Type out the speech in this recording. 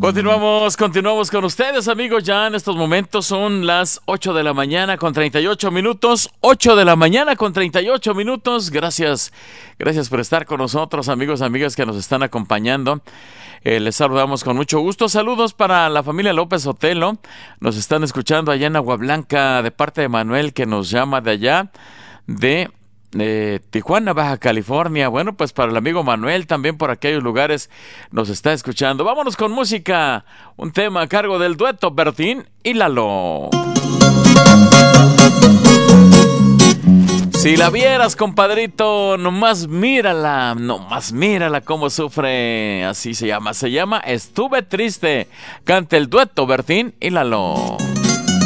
Continuamos con ustedes, amigos. Ya en estos momentos son las 8 de la mañana con 38 minutos. 8 de la mañana con 38 minutos. Gracias por estar con nosotros, amigos, amigas que nos están acompañando. Les saludamos con mucho gusto. Saludos para la familia López Otelo. Nos están escuchando allá en Agua Blanca de parte de Manuel, que nos llama de allá, de Tijuana, Baja California. Bueno, pues para el amigo Manuel también por aquellos lugares nos está escuchando. Vámonos con música, un tema a cargo del dueto Bertín y Lalo. Si la vieras, compadrito, nomás mírala cómo sufre. Así se llama Estuve triste. Canta el dueto Bertín y Lalo.